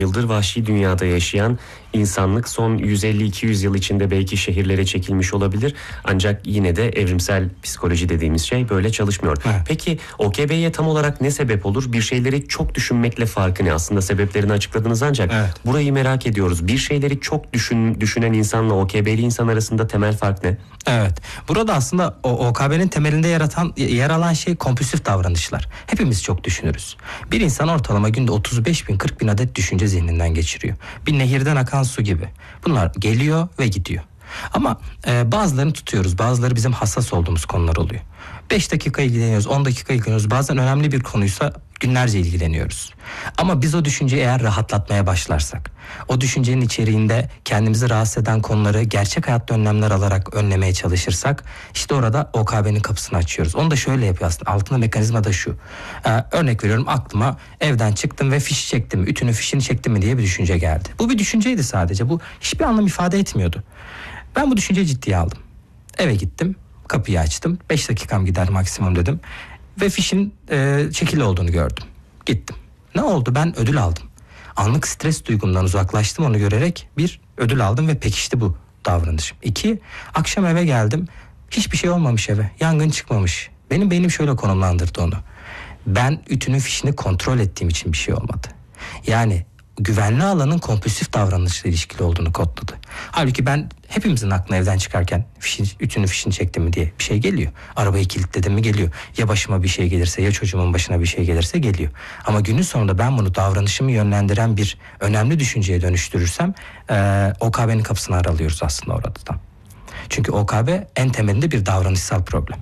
yıldır vahşi dünyada yaşayan insanlık son 150-200 yıl içinde belki şehirlere çekilmiş olabilir. Ancak yine de evrimsel psikoloji dediğimiz şey böyle çalışmıyor. Evet. Peki OKB'ye tam olarak ne sebep olur? Bir şeyleri çok düşünmekle farkı ne? Aslında sebeplerini açıkladınız ancak burayı merak ediyoruz. Bir şeyleri çok düşünen insanla OKB'li insan arasında temel fark ne? Evet. Burada aslında OKB'nin temelinde yer alan şey kompulsif davranışlar. Hepimiz çok düşünürüz. Bir insan ortalama günde 35 bin 40 bin adet düşünce zihninden geçiriyor. Bir nehirden akan su gibi. Bunlar geliyor ve gidiyor. Ama bazılarını tutuyoruz. Bazıları bizim hassas olduğumuz konular oluyor. 5 dakika ilgileniyoruz, 10 dakika ilgileniyoruz. Bazen önemli bir konuysa günlerce ilgileniyoruz. Ama biz o düşünceyi eğer rahatlatmaya başlarsak, o düşüncenin içeriğinde kendimizi rahatsız eden konuları gerçek hayatta önlemler alarak önlemeye çalışırsak, işte orada OKB'nin kapısını açıyoruz. Onu da şöyle yapıyor aslında. Altında mekanizma da şu. Örnek veriyorum, aklıma evden çıktım ve fiş çektim. Ütünün fişini çektim mi diye bir düşünce geldi. Bu bir düşünceydi sadece. Bu hiçbir anlam ifade etmiyordu. Ben bu düşünceyi ciddiye aldım. Eve gittim. Kapıyı açtım. 5 dakikam gider maksimum dedim. Ve fişin çekili olduğunu gördüm. Gittim. Ne oldu? Ben ödül aldım. Anlık stres duygumdan uzaklaştım, onu görerek bir ödül aldım ve pekişti bu davranışım. 2, akşam eve geldim. Hiçbir şey olmamış eve. Yangın çıkmamış. Benim beynim şöyle konumlandırdı onu. Ben ütünün fişini kontrol ettiğim için bir şey olmadı. Yani güvenli alanın kompulsif davranışla ilişkili olduğunu kodladı. Halbuki hepimizin aklına evden çıkarken ütünün fişini çektim mi diye bir şey geliyor. Arabayı kilitledim mi geliyor. Ya başıma bir şey gelirse, ya çocuğumun başına bir şey gelirse geliyor. Ama günün sonunda ben bunu davranışımı yönlendiren bir önemli düşünceye dönüştürürsem OKB'nin kapısını aralıyoruz aslında orada da. Çünkü OKB en temelinde bir davranışsal problem.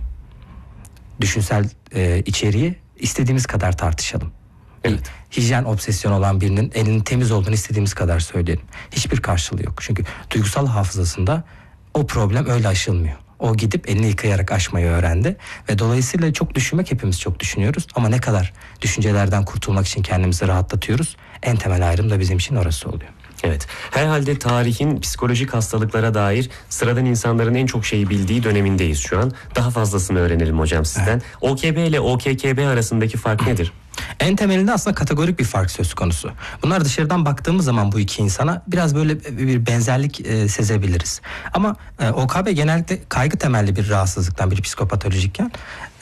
Düşünsel içeriği istediğimiz kadar tartışalım. Evet. Hijyen obsesyonu olan birinin elinin temiz olduğunu istediğimiz kadar söyleyelim. Hiçbir karşılığı yok. Çünkü duygusal hafızasında o problem öyle aşılmıyor. O gidip elini yıkayarak aşmayı öğrendi. Ve dolayısıyla çok düşünmek, hepimiz çok düşünüyoruz. Ama ne kadar düşüncelerden kurtulmak için kendimizi rahatlatıyoruz. En temel ayrım da bizim için orası oluyor. Evet. Herhalde tarihin psikolojik hastalıklara dair sıradan insanların en çok şeyi bildiği dönemindeyiz şu an. Daha fazlasını öğrenelim hocam sizden. Evet. OKB ile OKKB arasındaki fark nedir? En temelinde aslında kategorik bir fark söz konusu. Bunlar dışarıdan baktığımız zaman bu iki insana biraz böyle bir benzerlik sezebiliriz. Ama OKB genellikle kaygı temelli bir rahatsızlıktan, bir psikopatolojikken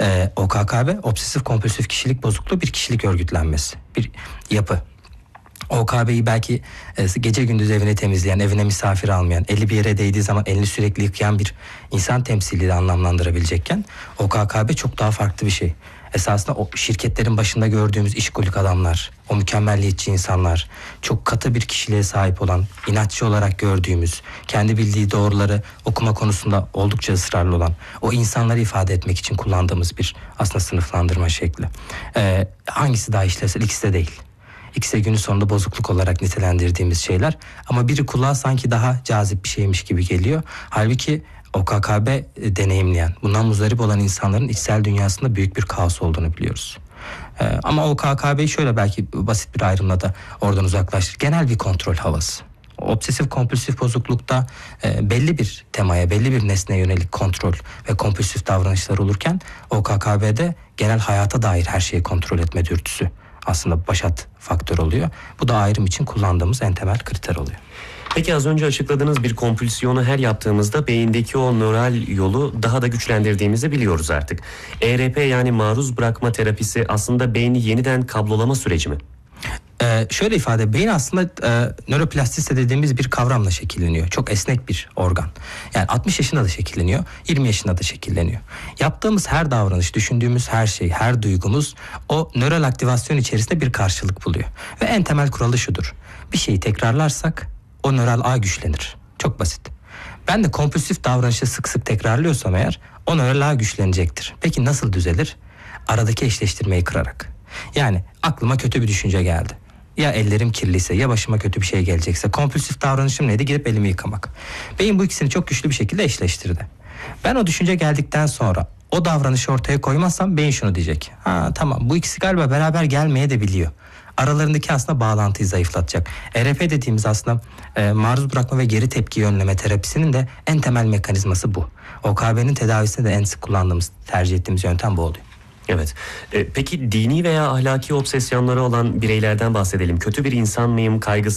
OKKB obsesif kompulsif kişilik bozukluğu, bir kişilik örgütlenmesi, bir yapı. OKB'yi belki gece gündüz evine temizleyen, evine misafir almayan, eli bir yere değdiği zaman elini sürekli yıkayan bir insan temsiliyle anlamlandırabilecekken OKKB çok daha farklı bir şey. Esasında o şirketlerin başında gördüğümüz işkolik adamlar, o mükemmelliyetçi insanlar, çok katı bir kişiliğe sahip olan, inatçı olarak gördüğümüz, kendi bildiği doğruları okuma konusunda oldukça ısrarlı olan, o insanları ifade etmek için kullandığımız bir aslında sınıflandırma şekli. Hangisi daha işlevsel? İkisi de değil. İkisi de günün sonunda bozukluk olarak nitelendirdiğimiz şeyler. Ama biri kulağa sanki daha cazip bir şeymiş gibi geliyor. Halbuki OKKB deneyimleyen, bundan muzdarip olan insanların içsel dünyasında büyük bir kaos olduğunu biliyoruz. Ama OKKB'yi şöyle belki basit bir ayrımla da oradan uzaklaştır. Genel bir kontrol havası. Obsesif kompulsif bozuklukta belli bir temaya, belli bir nesneye yönelik kontrol ve kompulsif davranışlar olurken OKKB'de genel hayata dair her şeyi kontrol etme dürtüsü aslında başat faktör oluyor. Bu da ayrım için kullandığımız en temel kriter oluyor. Peki az önce açıkladığınız bir kompulsiyonu her yaptığımızda beyindeki o nöral yolu daha da güçlendirdiğimizi biliyoruz artık. ERP yani maruz bırakma terapisi aslında beyni yeniden kablolama süreci mi? Şöyle ifade, beyin aslında nöroplastisite dediğimiz bir kavramla şekilleniyor. Çok esnek bir organ. Yani 60 yaşında da şekilleniyor, 20 yaşında da şekilleniyor. Yaptığımız her davranış, düşündüğümüz her şey, her duygumuz o nöral aktivasyon içerisinde bir karşılık buluyor. Ve en temel kuralı şudur: bir şeyi tekrarlarsak o nöral ağ güçlenir. Çok basit. Ben de kompulsif davranışı sık sık tekrarlıyorsam eğer o nöral ağ güçlenecektir. Peki nasıl düzelir? Aradaki eşleştirmeyi kırarak. Yani aklıma kötü bir düşünce geldi. Ya ellerim kirliyse, ya başıma kötü bir şey gelecekse, kompulsif davranışım neydi? Gidip elimi yıkamak. Beyin bu ikisini çok güçlü bir şekilde eşleştirdi. Ben o düşünce geldikten sonra o davranışı ortaya koymazsam beyin şunu diyecek: ha tamam, bu ikisi galiba beraber gelmeye de biliyor. Aralarındaki aslında bağlantıyı zayıflatacak. ERP dediğimiz aslında maruz bırakma ve geri tepki önleme terapisinin de en temel mekanizması bu. OKB'nin tedavisinde de en sık kullandığımız, tercih ettiğimiz yöntem bu oluyor. Evet. Peki dini veya ahlaki obsesyonları olan bireylerden bahsedelim. Kötü bir insan mıyım kaygısı